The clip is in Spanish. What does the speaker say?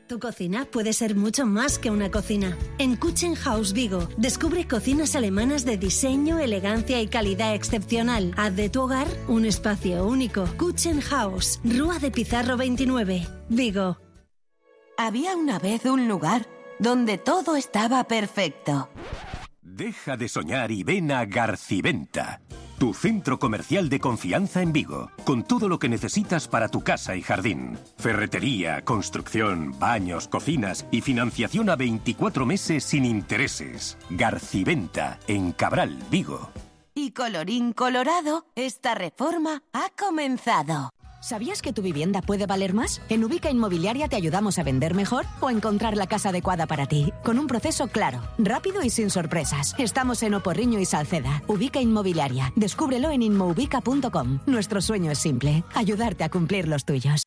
Tu cocina puede ser mucho más que una cocina. En Küchenhaus Vigo, descubre cocinas alemanas de diseño, elegancia y calidad excepcional. Haz de tu hogar un espacio único. Küchenhaus, Rúa de Pizarro 29, Vigo. Había una vez un lugar donde todo estaba perfecto. Deja de soñar y ven a Garciventa, tu centro comercial de confianza en Vigo, con todo lo que necesitas para tu casa y jardín. Ferretería, construcción, baños, cocinas y financiación a 24 meses sin intereses. Garciventa, en Cabral, Vigo. Y colorín colorado, esta reforma ha comenzado. ¿Sabías que tu vivienda puede valer más? En Ubica Inmobiliaria te ayudamos a vender mejor o a encontrar la casa adecuada para ti, con un proceso claro, rápido y sin sorpresas. Estamos en Oporriño y Salceda. Ubica Inmobiliaria. Descúbrelo en inmoubica.com. Nuestro sueño es simple, ayudarte a cumplir los tuyos.